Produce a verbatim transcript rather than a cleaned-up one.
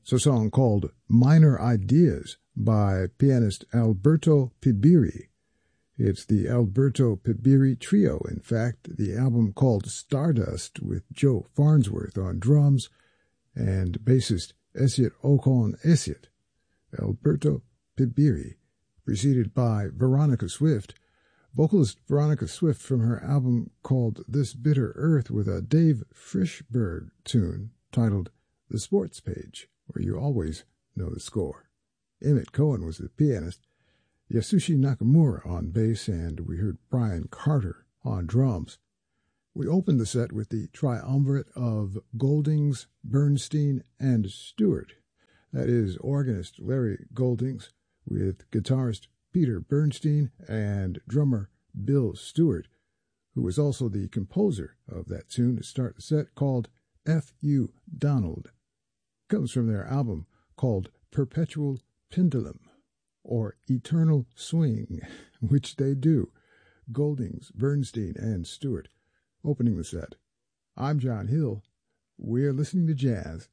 It's a song called Minor Ideas by pianist Alberto Pibiri. It's the Alberto Pibiri Trio, in fact, the album called Stardust with Joe Farnsworth on drums and bassist Esiet Okon Esiet. Alberto Pibiri, preceded by Veronica Swift, vocalist Veronica Swift from her album called This Bitter Earth with a Dave Frischberg tune titled The Sports Page, where you always know the score. Emmett Cohen was the pianist, Yasushi Nakamura on bass, and we heard Brian Carter on drums. We opened the set with the triumvirate of Goldings, Bernstein, and Stewart. That is, organist Larry Goldings with guitarist Peter Bernstein and drummer Bill Stewart, who was also the composer of that tune to start the set called F U Donald. It comes from their album called Perpetual Pendulum, or Eternal Swing, which they do. Goldings, Bernstein, and Stewart opening the set. I'm John Hill. We're listening to jazz.